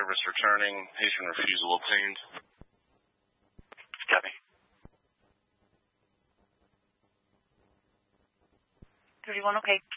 service returning. Patient refusal obtained. Copy. 31, okay.